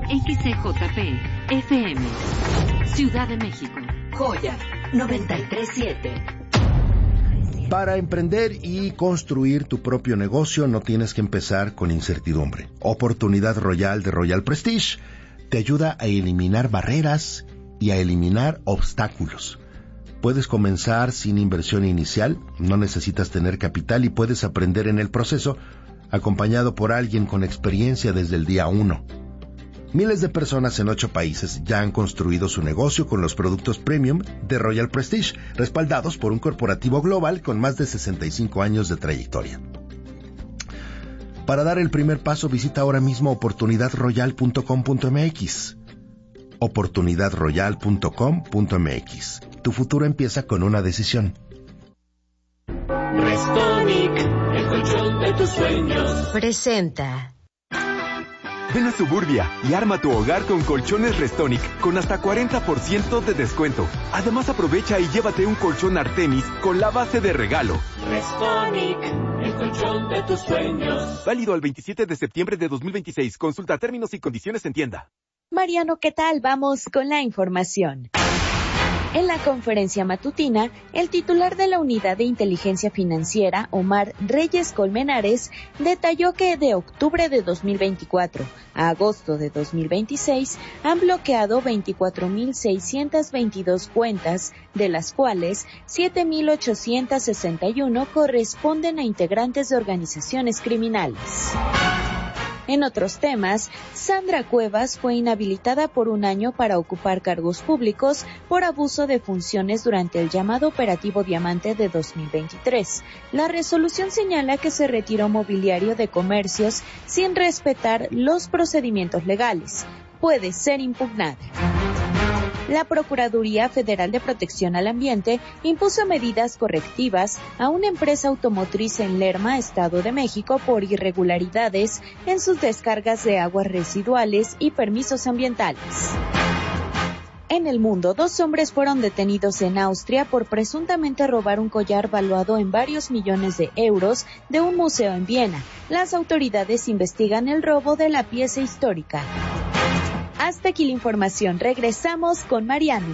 XCJP FM, Ciudad de México. Joya 93.7. Para emprender y construir tu propio negocio no tienes que empezar con incertidumbre. Oportunidad Royal de Royal Prestige te ayuda a eliminar barreras y a eliminar obstáculos. Puedes comenzar sin inversión inicial, no necesitas tener capital y puedes aprender en el proceso, acompañado por alguien con experiencia desde el día 1. Miles de personas en 8 países ya han construido su negocio con los productos premium de Royal Prestige, respaldados por un corporativo global con más de 65 años de trayectoria. Para dar el primer paso, visita ahora mismo oportunidadroyal.com.mx. oportunidadroyal.com.mx. Tu futuro empieza con una decisión. Restonic, el colchón de tus sueños. Presenta. Ven a Suburbia y arma tu hogar con colchones Restonic con hasta 40% de descuento. Además aprovecha y llévate un colchón Artemis con la base de regalo. Restonic, el colchón de tus sueños. Válido al 27 de septiembre de 2026. Consulta términos y condiciones en tienda. Mariano, ¿qué tal? Vamos con la información. En la conferencia matutina, el titular de la Unidad de Inteligencia Financiera, Omar Reyes Colmenares, detalló que de octubre de 2024 a agosto de 2026 han bloqueado 24.622 cuentas, de las cuales 7.861 corresponden a integrantes de organizaciones criminales. En otros temas, Sandra Cuevas fue inhabilitada por 1 año para ocupar cargos públicos por abuso de funciones durante el llamado Operativo Diamante de 2023. La resolución señala que se retiró mobiliario de comercios sin respetar los procedimientos legales. Puede ser impugnada. La Procuraduría Federal de Protección al Ambiente impuso medidas correctivas a una empresa automotriz en Lerma, Estado de México, por irregularidades en sus descargas de aguas residuales y permisos ambientales. En el mundo, 2 hombres fueron detenidos en Austria por presuntamente robar un collar valuado en varios millones de euros de un museo en Viena. Las autoridades investigan el robo de la pieza histórica. Hasta aquí la información. Regresamos con Mariano.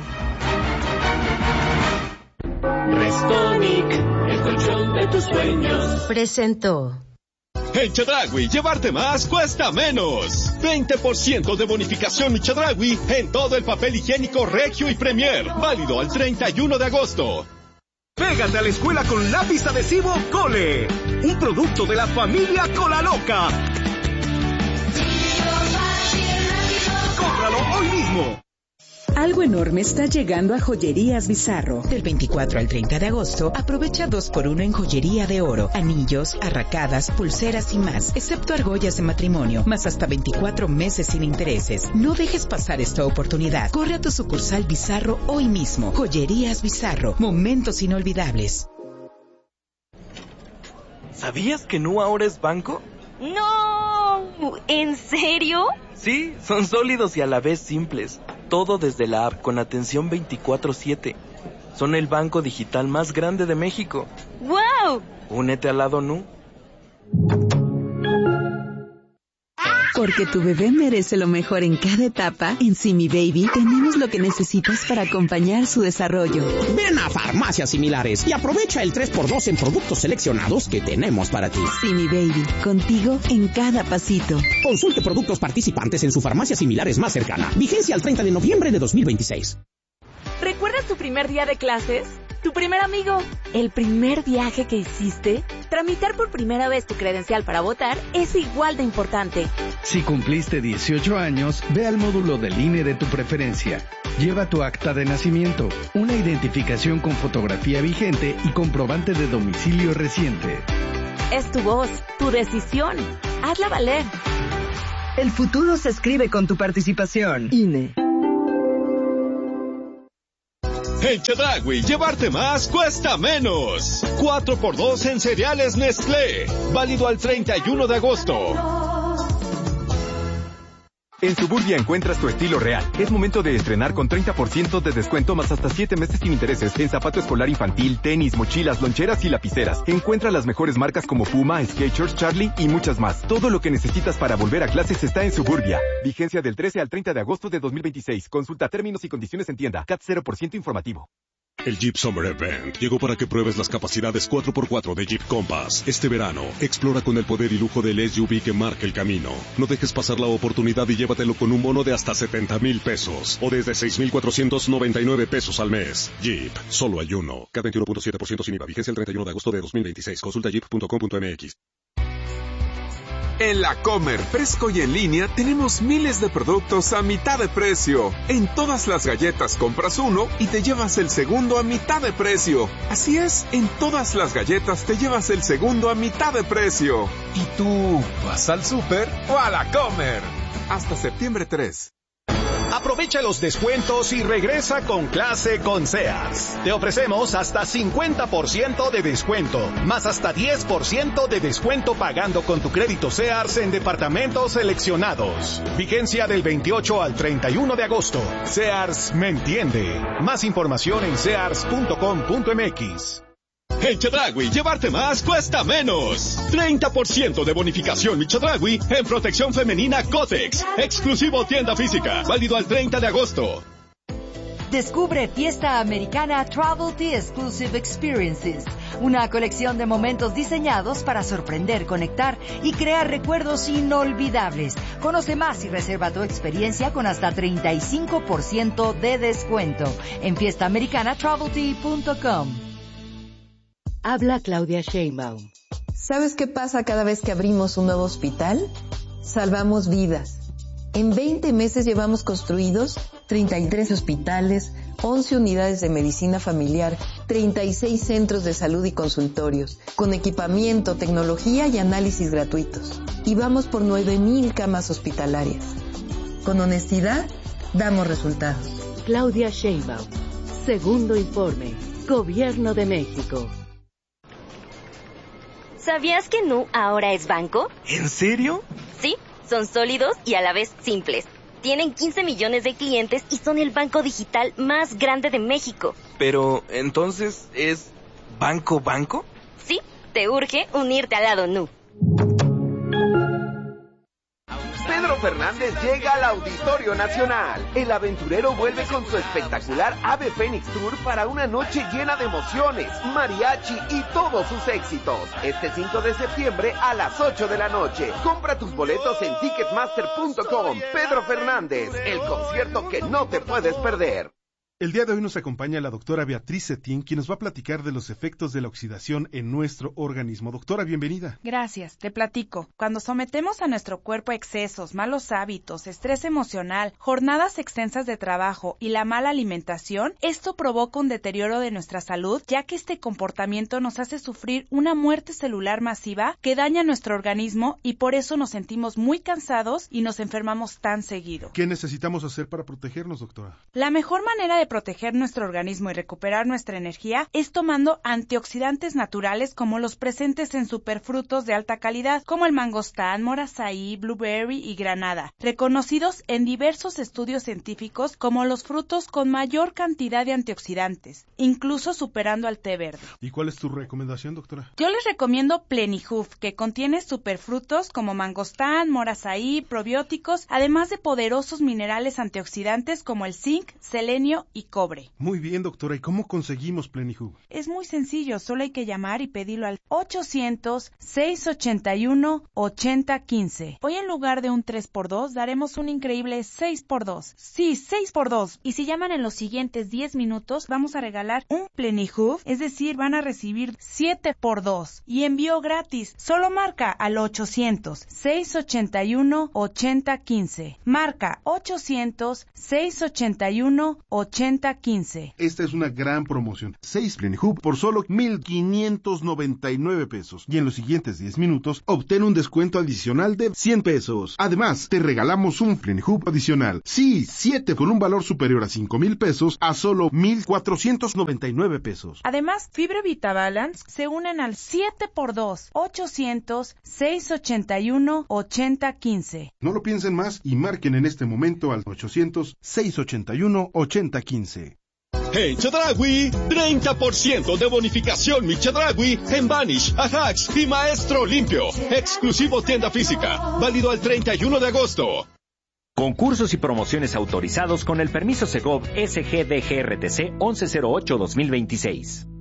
Restonic, el colchón de tus sueños. Presentó. En Chedraui, llevarte más cuesta menos. 20% de bonificación Chedraui en todo el papel higiénico Regio y Premier. Válido al 31 de agosto. Pégate a la escuela con lápiz adhesivo Cole. Un producto de la familia Cola Loca. ¡Cómpralo hoy mismo! Algo enorme está llegando a Joyerías Bizarro. Del 24 al 30 de agosto, aprovecha 2x1 en joyería de oro, anillos, arracadas, pulseras y más, excepto argollas de matrimonio, más hasta 24 meses sin intereses. No dejes pasar esta oportunidad. Corre a tu sucursal Bizarro hoy mismo. Joyerías Bizarro, momentos inolvidables. ¿Sabías que Nu ahora es banco? ¡No! ¿En serio? Sí, son sólidos y a la vez simples. Todo desde la app con atención 24/7. Son el banco digital más grande de México. ¡Wow! Únete al lado Nu. Porque tu bebé merece lo mejor en cada etapa, en Simi Baby tenemos lo que necesitas para acompañar su desarrollo. Ven a Farmacias Similares y aprovecha el 3x2 en productos seleccionados que tenemos para ti. Simi Baby, contigo en cada pasito. Consulte productos participantes en su farmacia Similares más cercana. Vigencia al 30 de noviembre de 2026. ¿Recuerdas tu primer día de clases? ¿Tu primer amigo? ¿El primer viaje que hiciste? Tramitar por primera vez tu credencial para votar es igual de importante. Si cumpliste 18 años, ve al módulo del INE de tu preferencia. Lleva tu acta de nacimiento, una identificación con fotografía vigente y comprobante de domicilio reciente. Es tu voz, tu decisión. Hazla valer. El futuro se escribe con tu participación. INE. En Chedraui, llevarte más cuesta menos. 4x2 en cereales Nestlé. Válido al 31 de agosto. En Suburbia encuentras tu estilo real. Es momento de estrenar con 30% de descuento más hasta 7 meses sin intereses en zapato escolar infantil, tenis, mochilas, loncheras y lapiceras. Encuentra las mejores marcas como Puma, Skechers, Charlie y muchas más. Todo lo que necesitas para volver a clases está en Suburbia. Vigencia del 13 al 30 de agosto de 2026. Consulta términos y condiciones en tienda. CAT 0% informativo. El Jeep Summer Event llegó para que pruebes las capacidades 4x4 de Jeep Compass. Este verano, explora con el poder y lujo del SUV que marca el camino. No dejes pasar la oportunidad y llévatelo con un bono de hasta 70,000 pesos o desde 6,499 pesos al mes. Jeep, solo hay uno. K21.7% sin IVA. Vigencia el 31 de agosto de 2026. Consulta jeep.com.mx. En La Comer, fresco y en línea, tenemos miles de productos a mitad de precio. En todas las galletas compras uno y te llevas el segundo a mitad de precio. Así es, en todas las galletas te llevas el segundo a mitad de precio. ¿Y tú vas al súper o a La Comer? Hasta septiembre 3. Aprovecha los descuentos y regresa con clase con Sears. Te ofrecemos hasta 50% de descuento, más hasta 10% de descuento pagando con tu crédito Sears en departamentos seleccionados. Vigencia del 28 al 31 de agosto. Sears me entiende. Más información en sears.com.mx. En Chedraui, llevarte más cuesta menos. 30% de bonificación Mi Chedraui en protección femenina Kotex. Exclusivo tienda física. Válido al 30 de agosto. Descubre Fiesta Americana Travel Tea Exclusive Experiences, una colección de momentos diseñados para sorprender, conectar y crear recuerdos inolvidables. Conoce más y reserva tu experiencia con hasta 35% de descuento en fiestaamericanatraveltea.com. Habla Claudia Sheinbaum. ¿Sabes qué pasa cada vez que abrimos un nuevo hospital? Salvamos vidas. En 20 meses llevamos construidos 33 hospitales, 11 unidades de medicina familiar, 36 centros de salud y consultorios, con equipamiento, tecnología y análisis gratuitos. Y vamos por 9,000 camas hospitalarias. Con honestidad, damos resultados. Claudia Sheinbaum. Segundo informe. Gobierno de México. ¿Sabías que Nu ahora es banco? ¿En serio? Sí, son sólidos y a la vez simples. Tienen 15 millones de clientes y son el banco digital más grande de México. Pero, ¿entonces es banco? Sí, te urge unirte al lado Nu. Pedro Fernández llega al Auditorio Nacional. El aventurero vuelve con su espectacular Ave Fénix Tour para una noche llena de emociones, mariachi y todos sus éxitos. Este 5 de septiembre a las 8 de la noche. Compra tus boletos en ticketmaster.com. Pedro Fernández, el concierto que no te puedes perder. El día de hoy nos acompaña la doctora Beatriz Cetín, quien nos va a platicar de los efectos de la oxidación en nuestro organismo. Doctora, bienvenida. Gracias, te platico. Cuando sometemos a nuestro cuerpo a excesos, malos hábitos, estrés emocional, jornadas extensas de trabajo y la mala alimentación, esto provoca un deterioro de nuestra salud, ya que este comportamiento nos hace sufrir una muerte celular masiva que daña nuestro organismo y por eso nos sentimos muy cansados y nos enfermamos tan seguido. ¿Qué necesitamos hacer para protegernos, doctora? La mejor manera de proteger nuestro organismo y recuperar nuestra energía es tomando antioxidantes naturales como los presentes en superfrutos de alta calidad, como el mangostán, morazaí, blueberry y granada, reconocidos en diversos estudios científicos como los frutos con mayor cantidad de antioxidantes, incluso superando al té verde. ¿Y cuál es tu recomendación, doctora? Yo les recomiendo Plenihoof, que contiene superfrutos como mangostán, morazaí, probióticos, además de poderosos minerales antioxidantes como el zinc, selenio y cobre. Muy bien, doctora. ¿Y cómo conseguimos Plenihoof? Es muy sencillo, solo hay que llamar y pedirlo al 800-681-8015. Hoy en lugar de un 3x2 daremos un increíble 6x2. Sí, 6x2. Y si llaman en los siguientes 10 minutos, vamos a regalar un Plenihoof, es decir, van a recibir 7x2 y envío gratis. Solo marca al 800-681-8015. Marca 800-681-8015. 8015. Esta es una gran promoción. 6 Plenihub por solo 1,599 pesos. Y en los siguientes 10 minutos, obtén un descuento adicional de 100 pesos. Además, te regalamos un Plenihub adicional. Sí, 7 con un valor superior a 5,000 pesos a solo 1,499 pesos. Además, Fibra VitaBalance se unen al 7x2 800-681-8015. No lo piensen más y marquen en este momento al 800-681-8015. En Chedraui, 30% de bonificación mi Chedraui en Vanish, Ajax y Maestro Limpio. Exclusivo tienda física. Válido al 31 de agosto. Concursos y promociones autorizados con el permiso Segov SGDGRTC 1108-2026.